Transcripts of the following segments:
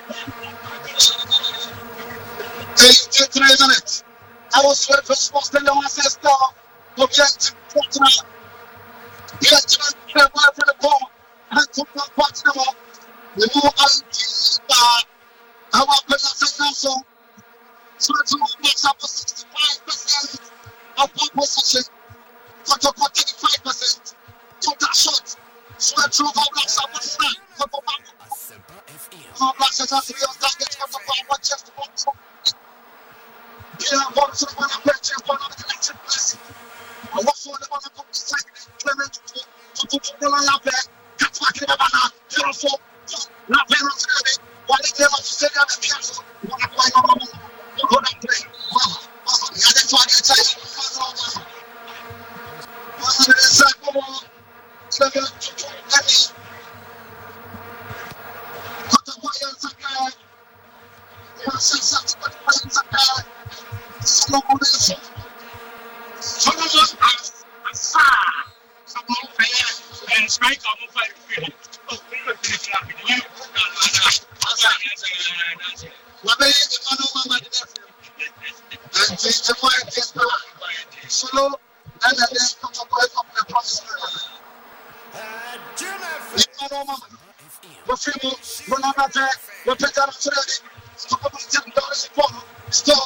83 minutes. I was waiting for sports to know ancestor. Object, Fortuna. Yes, I went for the ball. I took my part of the the more I want to say also. So it's makes up 65% of opposition. Got 35%. Took that shot. So it's over blocks up on the side. All blocks are to be on target. Got to find one chest to box. Yeah, one to one of the bench, one of the collection place. I was one of the top side. Clement to the lap there. Cut back in the banner. Beautiful. Not very much. While it never said that the piazza. What a play on the go that play. Yeah, that's why they tell you. One of the second 7 to 2. Got the wire Saka. Yes, it's got the wire Saka. Solomon. And strike on 5 Solo and then come to boy of the promise. Stop.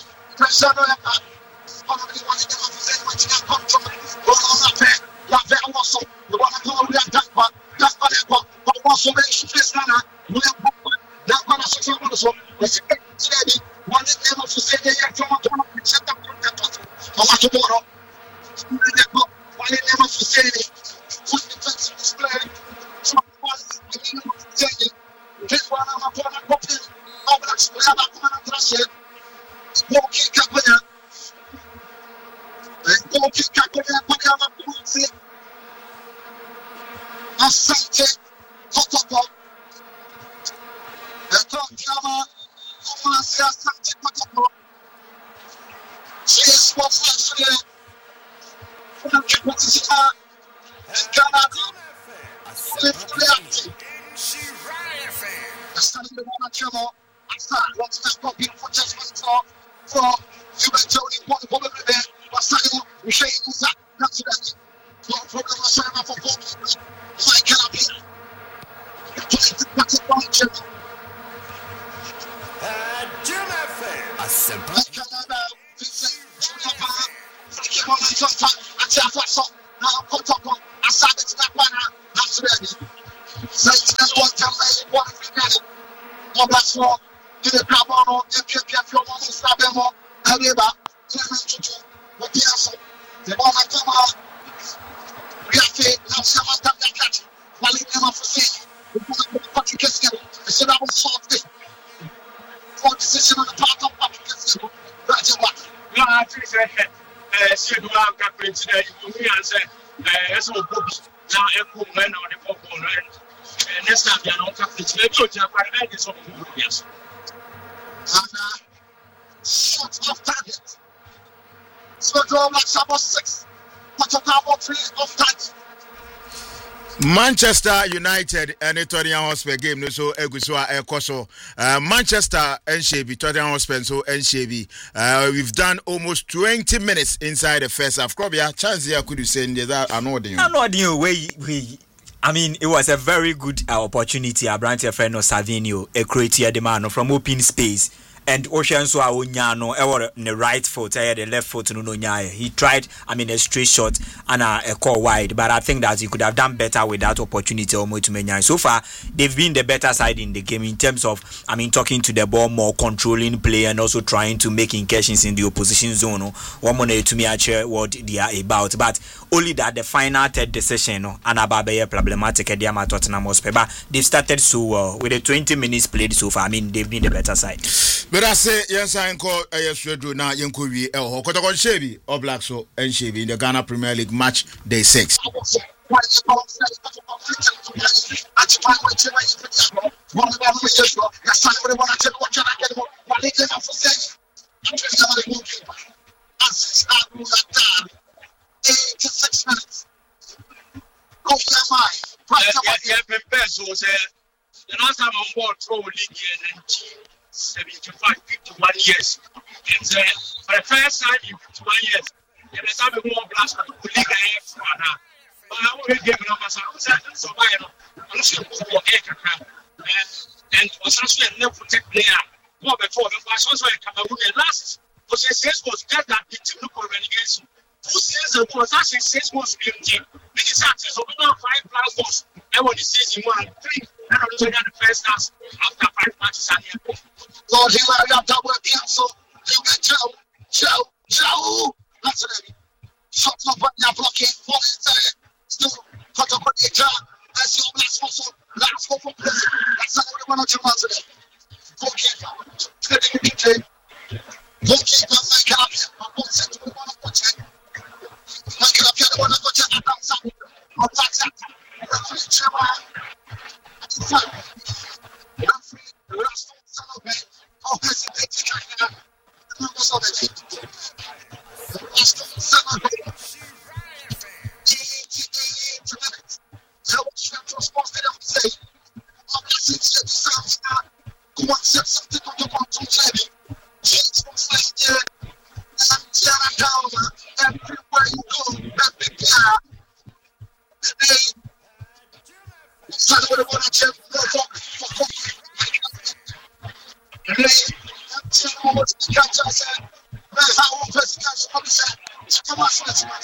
Shot off target. So draw like about 6. But about 3 off target. Manchester United and Tottenham Hotspur game no so egusua ekoso Manchester and Shebi Tottenham Hotspur so and Shebi we've done almost 20 minutes inside the first half. Krobia chance here could you say that anodin way I mean, it was a very good opportunity. Abrante Feno Savinio, a creative demand from open space. And Ocean so Awunyano, ever the right foot, the left foot, no nyaya. He tried, a straight shot and a call wide, but I think that he could have done better with that opportunity almost to Menyai. So far, they've been the better side in the game in terms of, talking to the ball more, controlling play, and also trying to make incursions in the opposition zone. One money to me, actually, what they are about, but only that the final third decision, and Ababe problematic at the Tottenham Hotspur, but they've started so well with the 20 minutes played so far. They've been the better side. But I say, yes, I call Ayesredo now, Yankovi, El Hokotakon Shebi, or Black So, and Shebi in the Ghana Premier League match day 6. The last time I ball throw league in 75, 51 years. And for the first time in 51 years, there is a more blast for the league for now. But I will give numbers out. So I and was also a no protect player. More before the was also a Cameroonian last. Because he says was just that the team look relegation. 2 seasons ago, was actually 6 months to be in team. This is actually so we know 5 plus 4. And when the season 1 and 3, and I'm looking at the first half after 5 matches and here. Lord, here I am double again. So you can Joe. That's it. Shots up at your blocking. Still cut up on the job. That's your last one for play. That's not what we want to do today. Goalkeeper, DJ. Goalkeeper, make it up here. I'm going to set to the one of the check. Make it up here, the one of the check. Adam's up. On WhatsApp. Referee Trevor. Referee, the last one, son of man. Oh, hesitate to try that. The numbers of it. The last one, son of man. 88 minutes. How much you have to respond to them say? I'm not saying it sounds not. Go on, set something on the bottom, Jenny. James was like, yeah. I'm tearing down everywhere you go. Every guy. Today, somebody want to check for today, I'm telling you what the catch I said. Man, how one person catch what he said. Come on, let's go.